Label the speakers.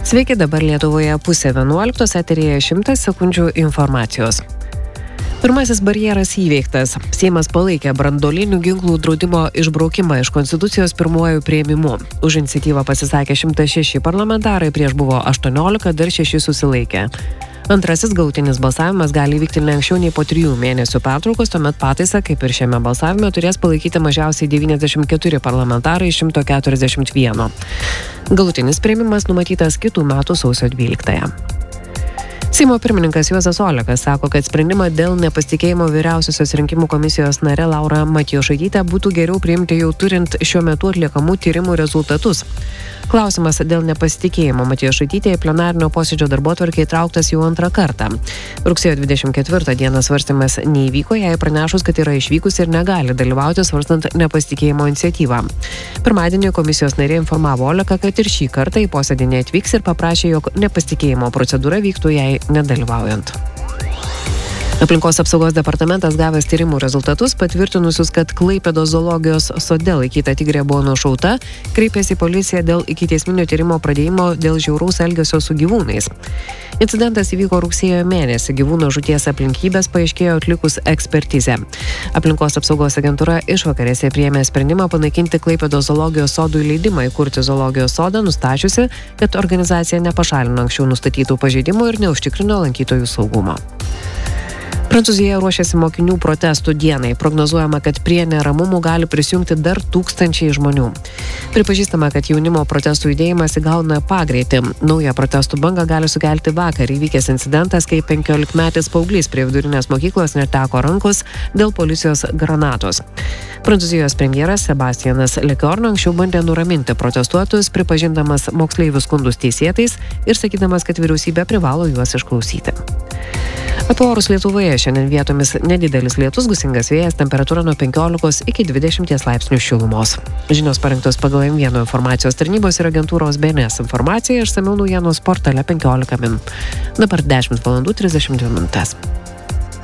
Speaker 1: Sveiki, dabar Lietuvoje 10:30, eteryje 100 sekundžių informacijos. Pirmasis barjeras įveiktas. Seimas palaikė branduolinių ginklų draudimo išbraukimą iš Konstitucijos pirmuoju priėmimu. Už iniciatyvą pasisakė 106 parlamentarai, prieš buvo 18, dar 6 susilaikė. Antrasis galutinis balsavimas gali vykti ne anksčiau nei po 3 mėnesių pertraukos, tuomet pataisą, kaip ir šiame balsavime, turės palaikyti mažiausiai 94 parlamentarai iš 141. Galutinis priėmimas numatytas kitų metų sausio 12. Seimo pirmininkas Juozas Olekas sako, kad sprendimą dėl nepasitikėjimo vyriausiosios rinkimų komisijos nare Laura Matjošaitytė būtų geriau priimti jau turint šiuo metu atliekamų tyrimų rezultatus. Klausimas dėl nepasitikėjimo Matjošaitytė į plenarinio posėdžio darbotvarkę įtrauktas jau antrą kartą. Rugsėjo 24 dieną svarstymas neįvyko, jai pranešus, kad yra išvykusi ir negali dalyvauti svarstant nepasitikėjimo iniciatyvą. Pirmadienį komisijos narė informavo Oleką, kad ir šį kartą į posėdį neatvyks ir paprašė, jog nepasitikėjimo procedūra vyktų jai nedalyvaujant. Aplinkos apsaugos departamentas gavęs tyrimų rezultatus, patvirtinusius, kad Klaipėdos zoologijos sode laikyta tigrė buvo nušauta, kreipėsi į policiją dėl ikiteisminio tyrimo pradėjimo dėl žiauraus elgesio su gyvūnais. Incidentas įvyko rugsėjo mėnesį, gyvūno žūties aplinkybės paaiškėjo atlikus ekspertizę. Aplinkos apsaugos agentūra išvakarėse priėmė sprendimą panaikinti Klaipėdos zoologijos sodų leidimą įkurti zoologijos sodą, nustačiusi, kad organizacija nepašalino anksčiau nustatytų pažeidimų ir neužtikrino lankytojų saugumo. Prancūzija ruošiasi mokinių protestų dienai. Prognozuojama, kad prie neramumų gali prisijungti dar tūkstančiai žmonių. Pripažįstama, kad jaunimo protestų judėjimas įgauna pagreitį. Naują protestų bangą gali sukelti vakar įvykęs incidentas, kai 15-metis paauglys prie vidurinės mokyklos neteko rankos dėl policijos granatos. Prancūzijos premjeras Sebastianas Lecornu anksčiau bandė nuraminti protestuotojus, pripažindamas moksleivių skundus teisėtais ir sakydamas, kad vyriausybė privalo juos išklausyti. Apie orus Lietuvoje šiandien vietomis nedidelis lietus, gūsingas vėjas, temperatūra nuo 15 iki 20 laipsnių šilumos. Žinios parengtos pagal M1 informacijos tarnybos ir agentūros BNS informaciją, išsamiau naujienos portale 15 min. Dabar 10:30 min.